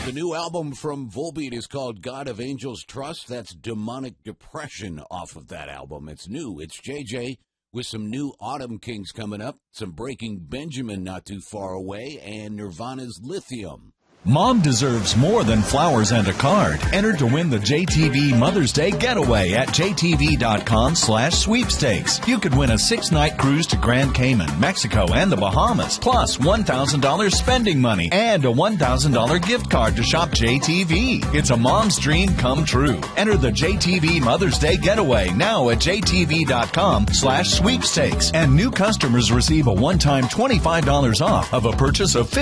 The new album from Volbeat is called God of Angels Trust. That's Demonic Depression off of that album. It's new. It's JJ with some new Autumn Kings coming up, some Breaking Benjamin not too far away, and Nirvana's Lithium. Mom deserves more than flowers and a card. Enter to win the JTV Mother's Day Getaway at jtv.com/sweepstakes. You could win a 6-night cruise to Grand Cayman, Mexico, and the Bahamas, plus $1,000 spending money and a $1,000 gift card to shop JTV. It's a mom's dream come true. Enter the JTV Mother's Day Getaway now at jtv.com/sweepstakes. And new customers receive a one-time $25 off of a purchase of